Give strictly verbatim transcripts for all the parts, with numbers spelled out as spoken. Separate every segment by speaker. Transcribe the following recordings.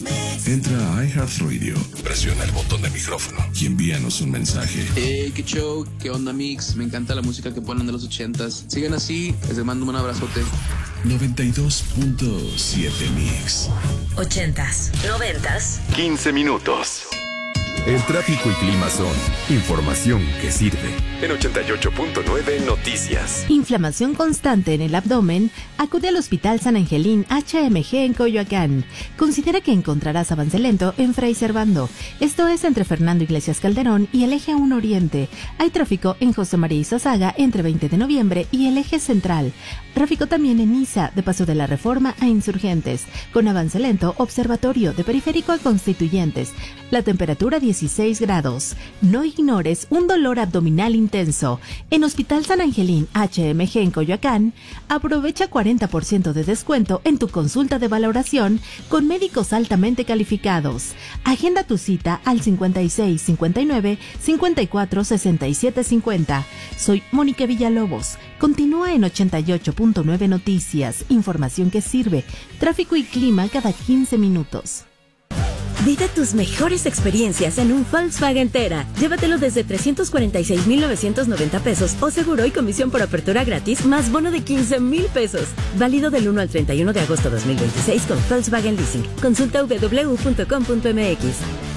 Speaker 1: Entra a iHeartRadio, presiona el botón de micrófono y envíanos un mensaje.
Speaker 2: Hey, qué show, qué onda, Mix. Me encanta la música que ponen de los ochentas. Sigan así, les mando un abrazote.
Speaker 1: noventa y dos punto siete Mix.
Speaker 3: Ochentas, noventas.
Speaker 4: quince minutos. El tráfico y clima son información que sirve. En ochenta y ocho punto nueve Noticias.
Speaker 5: Inflamación constante en el abdomen. Acude al Hospital San Angelín H M G en Coyoacán. Considera que encontrarás avance lento en Fray Servando. Esto es entre Fernando Iglesias Calderón y el Eje uno Oriente. Hay tráfico en José María Izazaga entre veinte de noviembre y el Eje Central. Tráfico también en Niza, de Paso de la Reforma a Insurgentes. Con avance lento, Observatorio de Periférico a Constituyentes. La temperatura dieciséis grados. No ignores un dolor abdominal intenso. En Hospital San Angelín H M G en Coyoacán, aprovecha cuarenta por ciento de descuento en tu consulta de valoración con médicos altamente calificados. Agenda tu cita al cincuenta y seis cincuenta y nueve cincuenta y cuatro sesenta y siete cincuenta. Soy Mónica Villalobos. Continúa en ochenta y ocho punto nueve Noticias. Información que sirve. Tráfico y clima cada quince minutos.
Speaker 3: Vive tus mejores experiencias en un Volkswagen Tera. Llévatelo desde trescientos cuarenta y seis mil novecientos noventa pesos o seguro y comisión por apertura gratis más bono de quince mil pesos. Válido del uno al treinta y uno de agosto de dos mil veintiséis con Volkswagen Leasing. Consulta doble u doble u doble u punto com punto m x.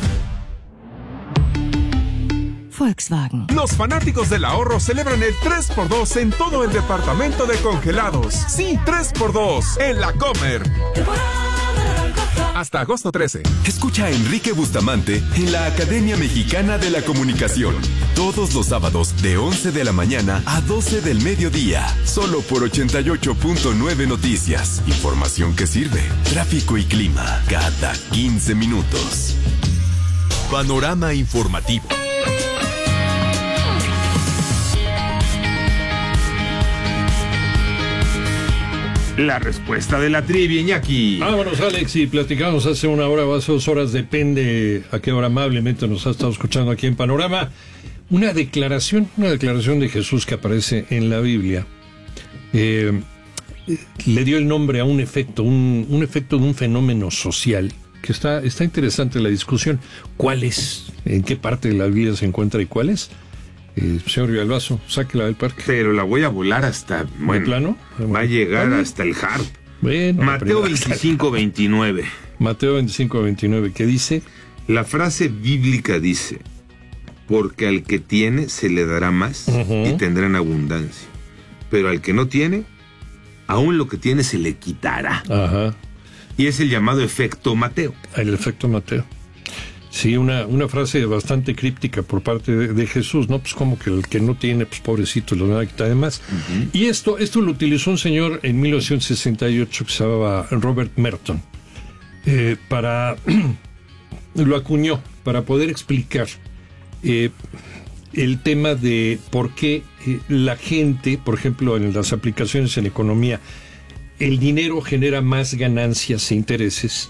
Speaker 5: Volkswagen.
Speaker 6: Los fanáticos del ahorro celebran el tres por dos en todo el departamento de congelados. Sí, tres por dos en La Comer. Hasta agosto trece.
Speaker 4: Escucha a Enrique Bustamante en la Academia Mexicana de la Comunicación. Todos los sábados de once de la mañana a doce del mediodía. Solo por ochenta y ocho punto nueve Noticias. Información que sirve. Tráfico y clima cada quince minutos. Panorama informativo.
Speaker 7: La respuesta de la trivia, Iñaki.
Speaker 8: Vámonos, Alex, y platicamos hace una hora o hace dos horas, depende a qué hora amablemente nos ha estado escuchando aquí en Panorama. Una declaración, una declaración de Jesús que aparece en la Biblia. Eh, le dio el nombre a un efecto, un, un efecto de un fenómeno social, que está, está interesante la discusión. ¿Cuál es? ¿En qué parte de la Biblia se encuentra y cuál es? Eh, señor Villalbazo, sáquela del parque.
Speaker 7: Pero la voy a volar hasta... Bueno,
Speaker 8: ¿de plano?
Speaker 7: Va a llegar ¿Vale? hasta el harp.
Speaker 8: Bueno,
Speaker 7: Mateo veinticinco veintinueve.
Speaker 8: Mateo veinticinco veintinueve, ¿qué dice?
Speaker 7: La frase bíblica dice: porque al que tiene se le dará más uh-huh. y tendrá en abundancia. Pero al que no tiene, aún lo que tiene se le quitará.
Speaker 8: Ajá.
Speaker 7: Y es el llamado efecto Mateo.
Speaker 8: El efecto Mateo. Sí, una, una frase bastante críptica por parte de, de Jesús, ¿no? Pues como que el que no tiene, pues pobrecito, lo van a quitar de más. Uh-huh. Y esto, esto lo utilizó un señor en mil novecientos sesenta y ocho que se llamaba Robert Merton, eh, para, lo acuñó, para poder explicar eh, el tema de por qué eh, la gente, por ejemplo, en las aplicaciones en economía, el dinero genera más ganancias e intereses,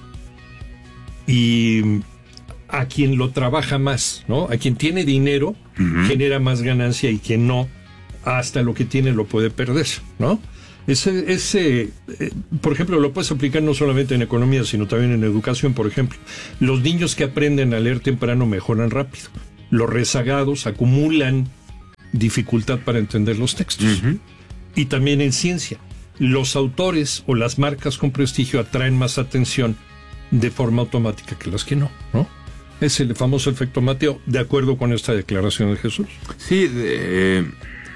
Speaker 8: y a quien lo trabaja más, ¿no? A quien tiene dinero uh-huh. genera más ganancia, y quien no, hasta lo que tiene lo puede perder, ¿no? Ese, ese eh, por ejemplo, lo puedes aplicar no solamente en economía, sino también en educación. Por ejemplo, los niños que aprenden a leer temprano mejoran rápido. Los rezagados acumulan dificultad para entender los textos. Uh-huh. Y también en ciencia, los autores o las marcas con prestigio atraen más atención de forma automática que las que no, ¿no? Es el famoso efecto Mateo, de acuerdo con esta declaración de Jesús.
Speaker 7: Sí, eh,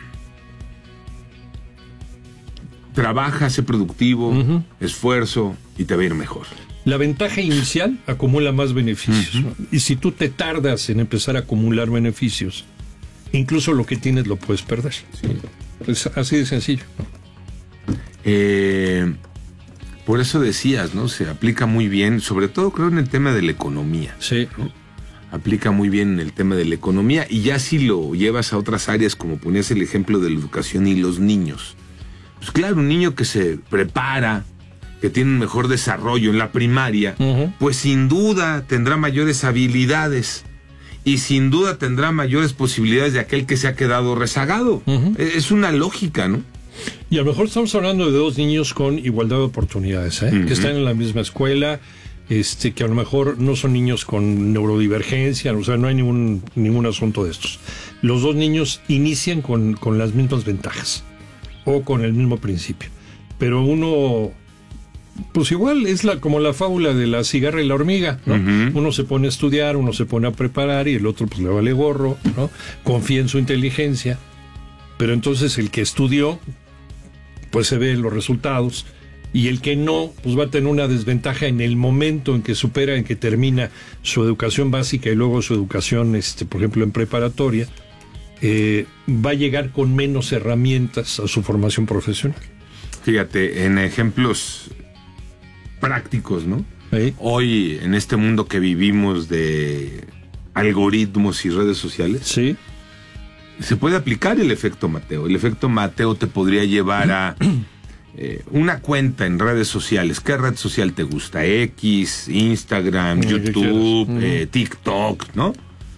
Speaker 7: trabaja, sé productivo, uh-huh. esfuerzo y te va a ir mejor.
Speaker 8: La ventaja inicial acumula más beneficios, uh-huh. ¿no? Y si tú te tardas en empezar a acumular beneficios, incluso lo que tienes lo puedes perder. Sí. Es así de sencillo, ¿no?
Speaker 7: Eh, por eso decías, ¿no? Se aplica muy bien, sobre todo creo en el tema de la economía.
Speaker 8: Sí.
Speaker 7: ¿no? Aplica muy bien en el tema de la economía, y ya si lo llevas a otras áreas, como ponías el ejemplo de la educación y los niños. Pues claro, un niño que se prepara, que tiene un mejor desarrollo en la primaria, uh-huh. pues sin duda tendrá mayores habilidades, y sin duda tendrá mayores posibilidades de aquel que se ha quedado rezagado. Uh-huh. Es una lógica, ¿no?
Speaker 8: Y a lo mejor estamos hablando de dos niños con igualdad de oportunidades, ¿eh? Uh-huh. Que están en la misma escuela, este, que a lo mejor no son niños con neurodivergencia, o sea, no hay ningún, ningún asunto de estos. Los dos niños inician con, con las mismas ventajas o con el mismo principio, pero uno, pues igual es la, como la fábula de la cigarra y la hormiga, ¿no? Uh-huh. Uno se pone a estudiar, uno se pone a preparar y el otro pues le vale gorro, ¿no? Confía en su inteligencia, pero entonces el que estudió pues se ve los resultados, y el que no, pues va a tener una desventaja en el momento en que supera, en que termina su educación básica y luego su educación, este, por ejemplo, en preparatoria, eh, va a llegar con menos herramientas a su formación profesional.
Speaker 7: Fíjate, en ejemplos prácticos, ¿no?
Speaker 8: ¿Sí?
Speaker 7: Hoy, en este mundo que vivimos de algoritmos y redes sociales,
Speaker 8: sí,
Speaker 7: se puede aplicar el efecto Mateo. El efecto Mateo te podría llevar a eh, una cuenta en redes sociales. ¿Qué red social te gusta? X, Instagram, YouTube, uh-huh. eh, TikTok, ¿no?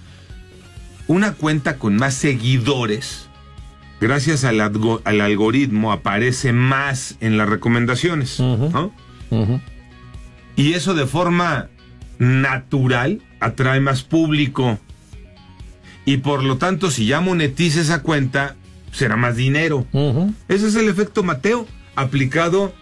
Speaker 7: Una cuenta con más seguidores, gracias al, algo, al algoritmo, aparece más en las recomendaciones, uh-huh. ¿no? Uh-huh. Y eso de forma natural atrae más público. Y por lo tanto, si ya monetiza esa cuenta, será más dinero. Uh-huh. Ese es el efecto Mateo aplicado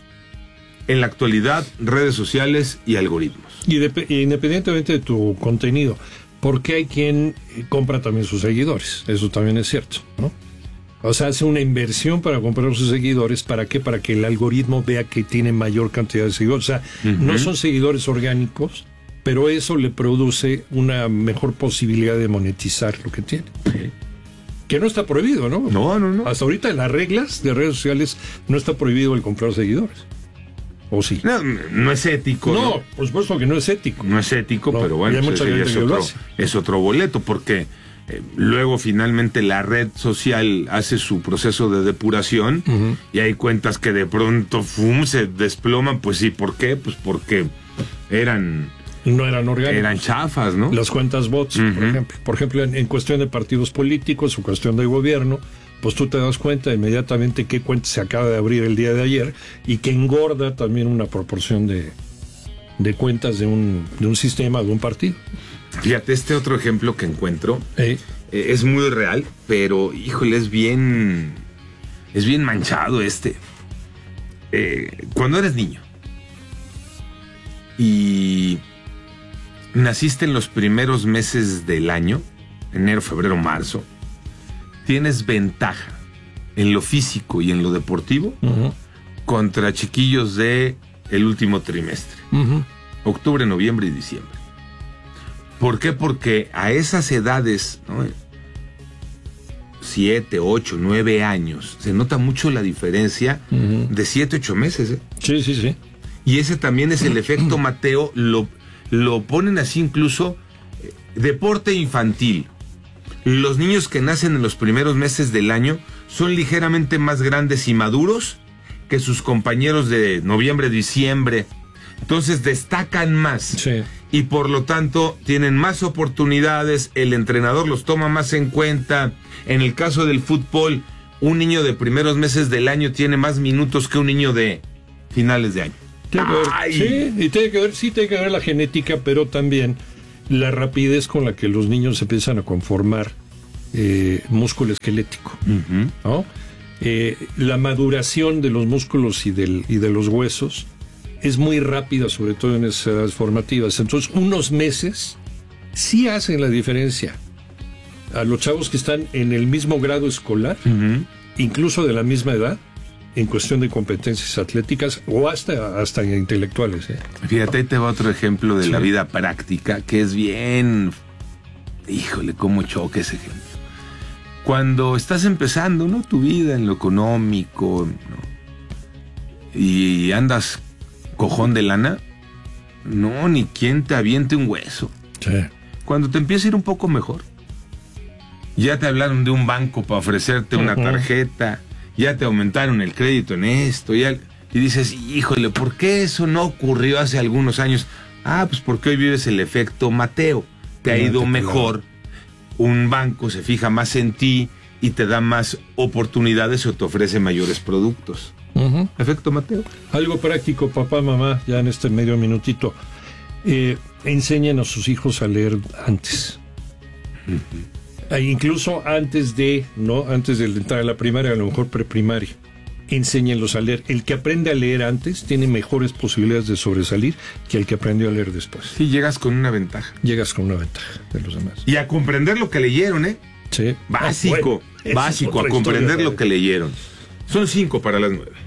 Speaker 7: en la actualidad, redes sociales y algoritmos.
Speaker 8: Y de, independientemente de tu contenido, porque hay quien compra también sus seguidores. Eso también es cierto, ¿no? O sea, hace una inversión para comprar sus seguidores. ¿Para qué? Para que el algoritmo vea que tiene mayor cantidad de seguidores. O sea, uh-huh. no son seguidores orgánicos, pero eso le produce una mejor posibilidad de monetizar lo que tiene. Sí. Que no está prohibido, ¿no?
Speaker 7: No, no, no.
Speaker 8: Hasta ahorita en las reglas de redes sociales no está prohibido el comprar seguidores. ¿O sí?
Speaker 7: No, no es ético.
Speaker 8: No,
Speaker 7: no,
Speaker 8: por supuesto que no es ético.
Speaker 7: No es ético, no, pero bueno,
Speaker 8: pues
Speaker 7: es, es, otro, es otro boleto, porque eh, luego finalmente la red social hace su proceso de depuración uh-huh. y hay cuentas que de pronto fum, se desploman. Pues sí, ¿por qué? Pues porque eran...
Speaker 8: No eran orgánicos.
Speaker 7: Eran chafas, ¿no?
Speaker 8: Las cuentas bots, uh-huh. por ejemplo. Por ejemplo, en, en cuestión de partidos políticos o cuestión de gobierno, pues tú te das cuenta inmediatamente qué cuenta se acaba de abrir el día de ayer y que engorda también una proporción de, de cuentas de un, de un sistema, de un partido.
Speaker 7: Fíjate, este otro ejemplo que encuentro
Speaker 8: ¿Eh?
Speaker 7: eh, es muy real, pero, híjole, es bien, es bien manchado este. Eh, cuando eres niño y naciste en los primeros meses del año, enero, febrero, marzo, tienes ventaja en lo físico y en lo deportivo uh-huh. contra chiquillos de el último trimestre, uh-huh. octubre, noviembre y diciembre. ¿Por qué? Porque a esas edades, ¿no? siete, ocho, nueve años, se nota mucho la diferencia uh-huh. de siete, ocho meses. ¿eh?
Speaker 8: Sí, sí, sí.
Speaker 7: Y ese también es el efecto Mateo, lo Lo ponen así incluso, eh, deporte infantil. Los niños que nacen en los primeros meses del año son ligeramente más grandes y maduros que sus compañeros de noviembre, diciembre. Entonces destacan más.
Speaker 8: Sí.
Speaker 7: Y por lo tanto tienen más oportunidades, el entrenador los toma más en cuenta. En el caso del fútbol, un niño de primeros meses del año tiene más minutos que un niño de finales de año.
Speaker 8: Tiene que ver, sí, y tiene que ver, sí tiene que ver la genética, pero también la rapidez con la que los niños empiezan a conformar eh, músculo esquelético, uh-huh. ¿no? Eh, la maduración de los músculos y, del, y de los huesos es muy rápida, sobre todo en esas edades formativas. Entonces, unos meses sí hacen la diferencia. A los chavos que están en el mismo grado escolar, uh-huh. incluso de la misma edad, en cuestión de competencias atléticas o hasta, hasta intelectuales. ¿eh?
Speaker 7: Fíjate, ahí te va otro ejemplo de sí. la vida práctica, que es bien... Híjole, cómo choca ese ejemplo. Cuando estás empezando, ¿no? Tu vida en lo económico, ¿no? Y andas cojón de lana, no, ni quien te aviente un hueso.
Speaker 8: Sí.
Speaker 7: Cuando te empieza a ir un poco mejor, ya te hablaron de un banco para ofrecerte una uh-huh. tarjeta, ya te aumentaron el crédito en esto, ya, y dices, híjole, ¿por qué eso no ocurrió hace algunos años? Ah, pues porque hoy vives el efecto Mateo, te ha ido mejor, un banco se fija más en ti y te da más oportunidades o te ofrece mayores productos. Uh-huh. Efecto Mateo.
Speaker 8: Algo práctico, papá, mamá, ya en este medio minutito. eh, enseñen a sus hijos a leer antes. Uh-huh. Eh, incluso antes de, ¿no? Antes de entrar a la primaria, a lo mejor preprimaria. Enséñenlos a leer. El que aprende a leer antes tiene mejores posibilidades de sobresalir que el que aprendió a leer después.
Speaker 7: Sí, llegas con una ventaja.
Speaker 8: Llegas con una ventaja de los demás.
Speaker 7: Y a comprender lo que leyeron, ¿eh?
Speaker 8: Sí.
Speaker 7: Básico,
Speaker 8: ah, bueno,
Speaker 7: básico, a comprender
Speaker 8: historia,
Speaker 7: lo que leyeron. Son cinco para las nueve.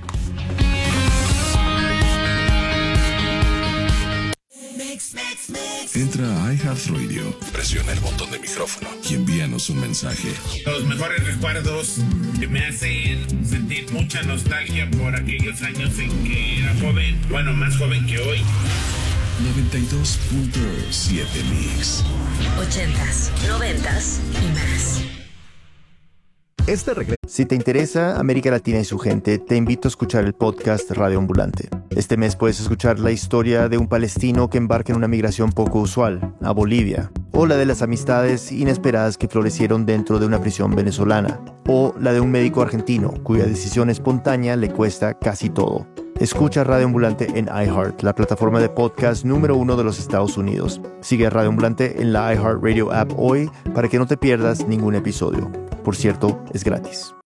Speaker 1: Entra a iHeartRadio, presiona el botón de micrófono y envíanos un mensaje.
Speaker 9: Los mejores recuerdos que me hacen sentir mucha nostalgia por aquellos años en que era joven, bueno, más joven que hoy.
Speaker 1: noventa y dos punto siete Mix.
Speaker 3: Ochentas, noventas y más.
Speaker 10: Este regreso. Si te interesa América Latina y su gente, te invito a escuchar el podcast Radio Ambulante. Este mes puedes escuchar la historia de un palestino que embarca en una migración poco usual, a Bolivia, o la de las amistades inesperadas que florecieron dentro de una prisión venezolana, o la de un médico argentino cuya decisión espontánea le cuesta casi todo. Escucha Radio Ambulante en iHeart, la plataforma de podcast número uno de los Estados Unidos. Sigue a Radio Ambulante en la iHeartRadio app hoy para que no te pierdas ningún episodio. Por cierto, es gratis.